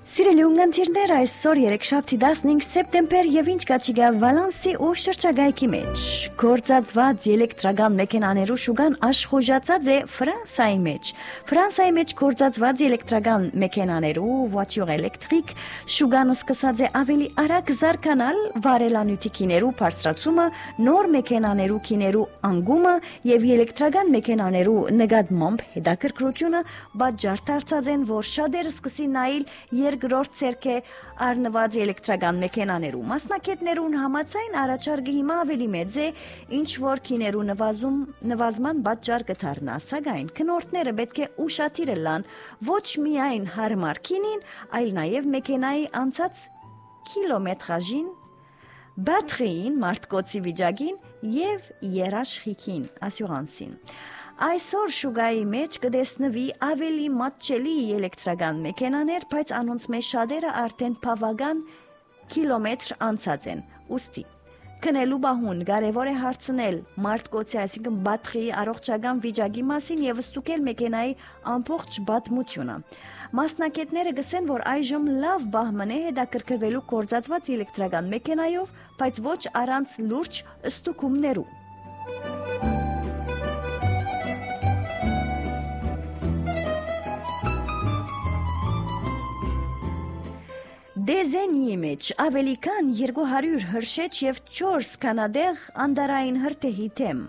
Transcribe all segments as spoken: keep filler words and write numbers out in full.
Սիրելի ունգընտիրներ, այսօր երեքշաբթի տասնհինգ սեպտեմբեր եւ ինչ կաչիգա Վալանսի ու շրջագայքի մեջ գործածված էլեկտրական մեքենաներու շուկան աշխուժացած է Ֆրանսիայի մեջ։ Ֆրանսիայի մեջ գործածված էլեկտրական մեքենաներու voiture էլեկտրիկ շուկան սկսած է ավելի արագ զարգանալ վարելանյութի քիներու բարձրացումը, նոր մեքենաներու քիներու անգումը եւ էլեկտրական մեքենաներու նկատմամբ հետաքրքրությունը բաժար դարձած են, որ շատերը սկսին նայել երկրորդ ցերկե առնված էլեկտրական մեքենաներու մասնակիցներուն համաձայն առաջարկը հիմա ավելի մեծ է, ինչ որ քիներու նվազում նվազման բաժար կդառնա, սակայն քնորդները պետք է ուշադիր լան ոչ միայն հարմար քինին, այլ նաև մեքենայի անցած կիլոմետրաժին, բատրիին, մարտկոցի վիճակին եւ երաշխիքին, ասյուրանսին։ Այսօր շուկայի մեջ կտեսնվի ավելի մատչելի էլեկտրական մեքենաներ, բայց անոնց մեջ շատերը արդեն բավական կիլոմետր անցած են։ Ուստի քնելու բահուն կարևոր է հարցնել մարտկոցի, այսինքն բատրիի առողջական վիճակի մասին եւ ստուգել մեքենայի ամբողջ պատմությունը։ Մասնակիցները գսեն, որ այժմ լավ բահման է հետաքրքրվելու գործածված էլեկտրական մեքենայով, բայց ոչ առանց լուրջ ստուգումներու։ Դեզենիի մեջ ավելի քան երկու հարյուր հրշեջ եւ չորս կանադեղ անդարային հրթեհի թեմ։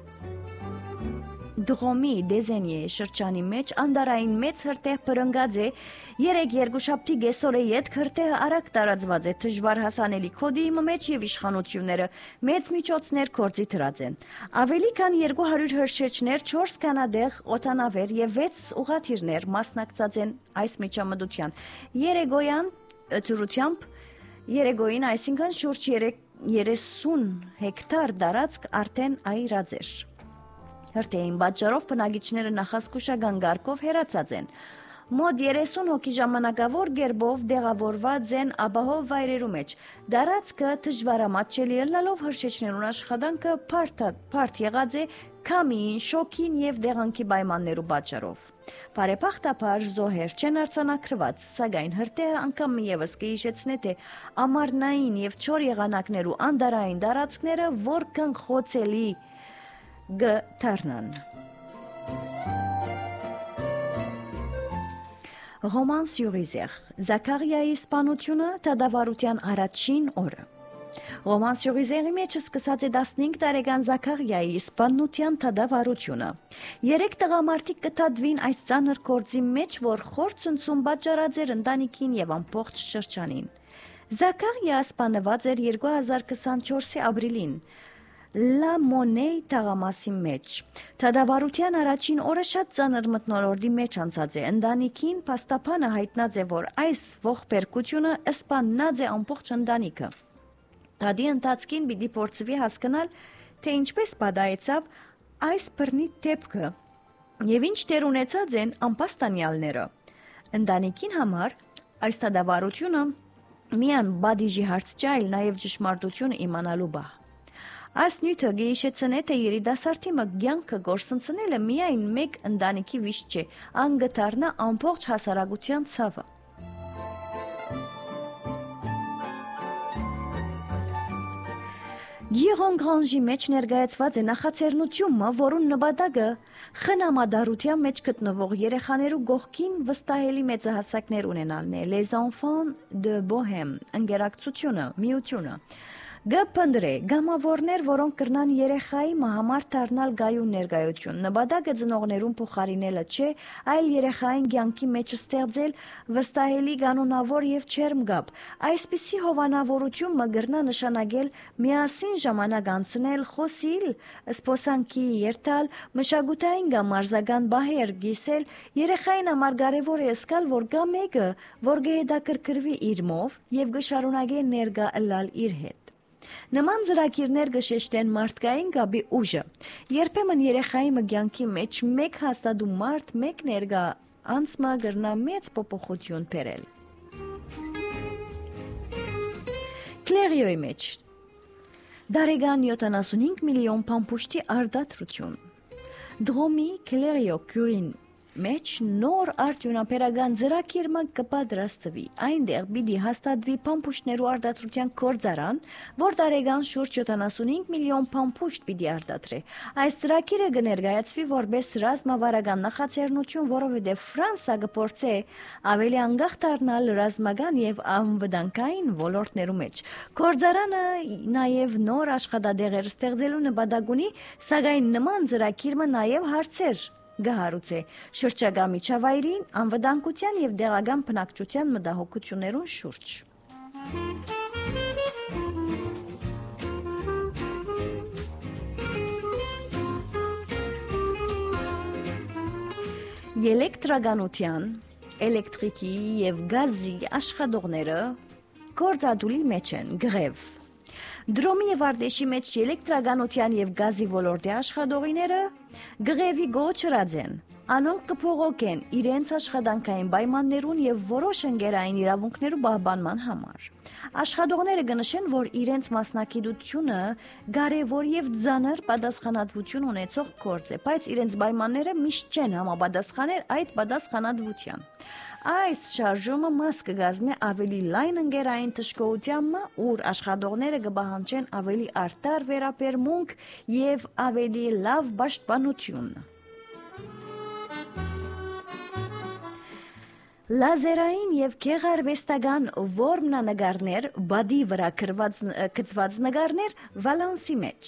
Դրոմի Դեզենիի շրջանի մեջ անդարային մեծ հրթեհ բռնկած է, երեք երկուշաբթի գեսօրը յետք հրթեհը արագ տարածված է դժվար հասանելի քոդի մեջ եւ իշխանությունները մեծ միջոցներ գործի դրած են։ Ավելի քան երկու հարյուր հրշեջներ, չորս կանադեղ օդանավեր եւ վեց ուղաթիռներ մասնակցած են այս միջամտության։ Երեգոյան Թրությամբ երեգոյին, այսինքն շուրջ երեսուն հեկտար տարածք արդեն այրած էր։ Հրթեհին պատճառով բնակիչները նախազգուշական կարգով հեռացած են։ Մոտ երեսուն հոգի ժամանակավոր գերբով դեղավորված են ապահով վայրերու մեջ։ Տարածքը դժվարամատչելի ելնելով հրշեջներուն աշխատանքը բարդ եղած է քամին, շոկին եւ դեղանքի պայմաններու պատճառով։ Բարեբախտաբար զոհեր չեն արձանագրված, սակայն հրթեհը անգամ եւս կհիշեցնե, թե ամառնային եւ չոր եղանակներու անդարային տարածքները որքան խոցելի կդառնան։ Ռոման sur Isère, Զաքարիայի սպանությունը դատավարության առաջին օրը։ Ռոման sur Isère-ի մեջ սկսած է տասնհինգ տարեկան Զաքարիայի սպանության դատավարությունը։ Երեք տղամարդիկ կթադվին այս ծանր գործի մեջ, որ խոր ցնցում պատճառած էր ընտանիքին եւ ամբողջ շրջանին։ Զաքարիա սպանված էր երկու հազար քսանչորսի ապրիլին։ Լա Մոնեյ թաղամասի մեջ։ Դատավարության առաջին օրը շատ ծանր մթնոլորտի մեջ անցած է։ Ընտանիքին փաստաբանը հայտնած է, որ այս ողբերգությունը սպանած է ամբողջ ընտանիքը։ Դադի ընթացքին պիտի փորձվի հասկանալ, թե ինչպես պատահեցավ այս բռնի դեպքը եւ ինչ դեր ունեցած են անպաստանյալները։ Ընտանիքին համար այս դատավարությունը միան բադիժի հարց չէ, այլ նաեւ ճշմարտությունը իմանալու բահ։ Այս նյութը գեիշեցնե, թե երիտասարդի մգյանքը գործընծնելը միայն մեկ ընտանիքի վիշտ չէ, ան գդառնա ամբողջ հասարակության ցավը։ Գիրոն Գրանժի մեջ ներկայացված է նախաձեռնությունը, որուն նպատակը խնամադարության մեջ գտնվող երեխաներու գողքին վստահելի մեծահասակներ ունենալն է, Les Enfants de Bohème, ընկերակցությունը, միությունը։ Գպնդրե գամավորներ, որոնք կրնան երեխայի համար դառնալ գայուն ներկայություն։ Նպատակը ծնողներուն փոխարինելը չէ, այլ երեխային կյանքի մեջ ստեղծել վստահելի կանոնավոր եւ չերմ կապ։ Այսպիսի հովանավորություն մը կրնա նշանակել միասին ժամանակ անցնել, խոսիլ, սփոսանքի երթալ, մշակութային կամ մարզական բահեր գիսել, երեխային համար կարևոր է զգալ, որ կա մեկը, որ կհետաքրքրվի իր մով եւ կշարունակի ներկա ըլլալ իր հետ։ Նման ծրագիրներ կշեշտեն մարդկային կապի ուժը։ Երբեմն երեխայի մգյանքի մեջ մեկ հաստատու մարդ, մեկ ներկա անցմա կրնա մեծ փոփոխություն բերել։ Կլերիոյի մեջ դարեգան յոթանասունհինգ միլիոն փամփուշտի արդարություն։ Դրոմի Կլերիո Քյուրին մեջ նոր արդյունաբերական ծրագիրը կպատրաստվի։ Այնտեղ պիտի հաստատվի փամփուշտներու արտադրության գործարան, որ տարեկան շուրջ յոթանասունհինգ միլիոն փամփուշտ պիտի արտադրի։ Այս ծրագիրը կներկայացվի որպես ռազմավարական նախաձեռնություն, որովհետև Ֆրանսիա կփորձի ավելի անկախ դառնալ ռազմական եւ անվտանգային ոլորտներու մեջ։ Գործարանը նաեւ նոր աշխատադեղեր ստեղծելու նպատակ ունի, սակայն նման ծրագիրը նաեւ հարցեր գահարուցե շրջակա միջավայրին, անվտանգության եւ դեղական բնակչության մտահոգություններուն շուրջ։ Էլեկտրականության, էլեկտրիկի եւ գազի աշխատողները գործադուլի մեջ են գրև։ Դրոմի եւ արտեշի մեջ էլեկտրականության եւ գազի ոլորտի աշխատողիները գրևի գոչրած են։ Անոնք կփողոքեն իրենց աշխատանքային պայմաններուն եւ որոշ ընկերային իրավունքներու պահպանման համար։ Աշխատողները կնշեն, որ իրենց մասնակցությունը կարևոր եւ ծանր պատասխանատվություն ունեցող գործ է, բայց իրենց պայմանները միշտ չեն համապատասխաներ այդ պատասխանատվության։ Այս շարժումը մաս կգազմի ավելի լայն ընկերային թշկողությամը, ուր աշխատողները կպահանջեն ավելի արդար վերաբերմունք եւ ավելի լավ պաշտպանություն։ Լազերային եւ գեղարվեստական որմնանկարներ, բադի վրա գծված նկարներ Վալանսի մեջ։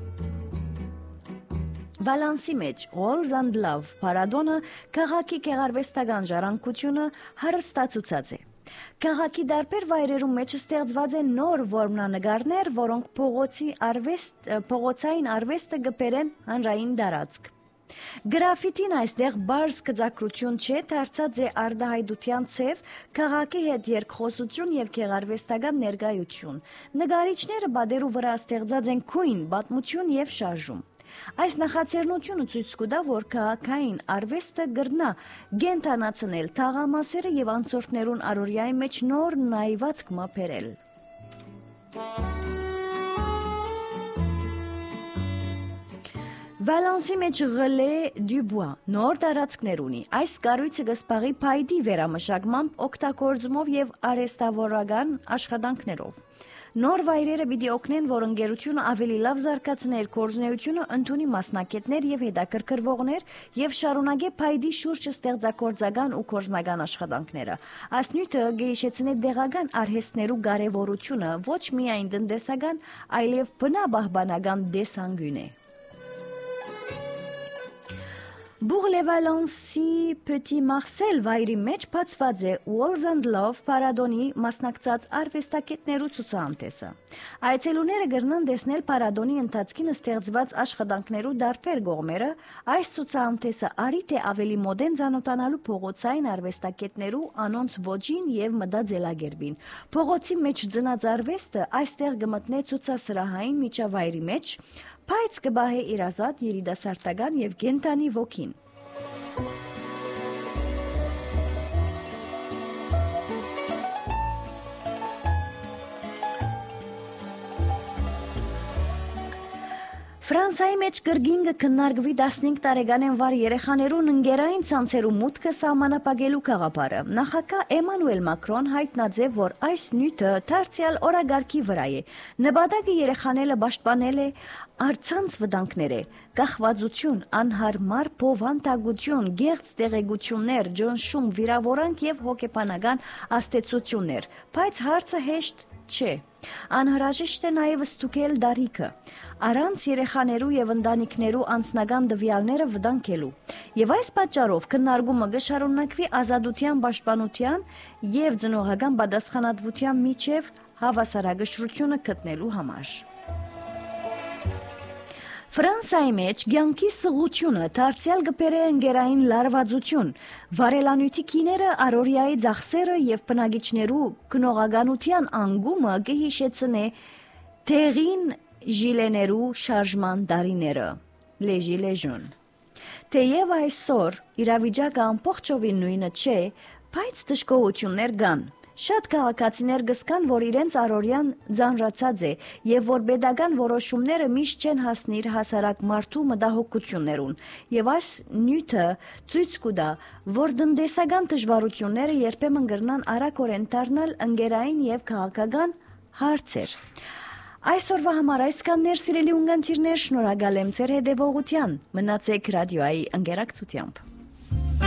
Վալանսի մեջ Walls and Love փառատոնը քաղաքի գեղարվեստական ժառանգությունը հարստացուցած է։ Քաղաքի դարբեր վայրերում մեջ ստեղծված են նոր որմնանկարներ, որոնք փողոցի արվեստ, փողոցային արվեստը կբերեն հանրային տարածք։ Գրաֆիտին այստեղ բարձ գծակրություն չէ, դարձած է արդահայտության ցև, քաղաքի հետ երկխոսություն եւ գեղարվեստական ներկայություն։ Նկարիչները բادرու վրա ստեղծած են քույն, պատմություն եւ շարժում։ Այս նախաձեռնությունը ցույց կտա, որ քաղաքային արվեստը կրնա գենտանացնել թաղամասերը եւ անցորդներուն առօրյայի մեջ նոր նայվածք մապերել։ Վալանսի մեջ Relais du Bois նոր տարածքներ ունի։ Այս կառույցը կսպաղի փայտի վերամշակմամբ, օգտագործումով եւ արհեստավորական աշխատանքներով։ Նոր վայրերը պիտի օգնեն, որ ընկերությունը ավելի լավ զարգացներ գործունեությունը, ընդունի մասնակիցներ եւ հետաքրքրվողներ եւ շարունակե փայտի շուրջ ստեղծագործական ու կորզնական աշխատանքները։ Այս նյութը գեշեցնե դեղական արհեստներու կարեւորությունը ոչ միայն տնտեսական, այլև բնապահպանական դեսանգուն է։ Բուղլեվալանսի Petit Marcel վայրի մեջ բացված է Walls and Love փառատոնի մասնակցած արվեստագետներու ցուցահանդեսը։ Այցելուները կգրնան տեսնել փառատոնի ընթացքին ստեղծված աշխատանքներու դարբեր կողմերը, այս ցուցահանդեսը արիթ է ավելի մոդեն ծանոթանալու փողոցային արվեստագետներու անոնց ոճին եւ մտածելակերպին։ Փողոցի մեջ ծնած արվեստը այստեղ կմտնե ցուցասրահային միջավայրի մեջ, բայց կբահե իր ազատ երիտասարդական եւ կենտանի ոգին։ Ֆրանսիայի մեջ կրգինգը քննարկվի տասնհինգ տարեկան վար երեխաներուն ընկերային ցանցերու մուտքը սահմանապակելու գաղափարը։ Նախագահ Էմանուել Մակրոն հայտնած է, որ այս նյութը դարձյալ օրագարկի վրա է։ Նպատակը երեխաները պաշտպանել է առցանց վտանգները, կախվածություն, անհարմար փոխանցագություն, գեղձ տեղեկություններ, ջնշում, վիրավորանք եւ հոգեբանական աստեցություններ, բայց հարցը հեշտ չէ։ Անհրաժեշտ է նաև ստուգել դարիքը, առանց երեխաներու եւ ընտանիքներու անձնական տվյալները վտանգելու։ Եվ այս պատճառով քննարկումը կշարունակվի ազատության պաշտպանության եւ ծնողական պատասխանատվության միջև հավասարակշռությունը գտնելու համար։ Ֆրանսիայի մեջ ցանկի սղությունը դարձյալ կբերե ընկերային լարվածություն, վարելանյութի քիները, առօրյայի ծախսերը եւ բնակիչներու գնողականության անգումը կհիշեցնե տեղին ժիլեներու շարժման տարիները, les gilets jaunes։ Թեև այսօր իրավիճակը ամբողջովին նույնը չէ, բայց դժգոհություններ կան։ Շատ քաղաքացիներ գսկան, որ իրենց առօրյան ձանրացած է եւ որ pedagogan որոշումները միշտ չեն հասնիր հասարակ մարդու մտահոգություններուն եւ այս նյութը ցույց կտա, որ տնտեսական դժվարությունները երբեմն կրնան արագորեն դառնալ ընկերային եւ քաղաքական հարցեր։ Այսօրվա համար այսքաններ սիրելի ունգընտիրներ, շնորհակալ եմ ձեր հետևողության։ Մնացեք ռադիոյի ընկերակցությամբ։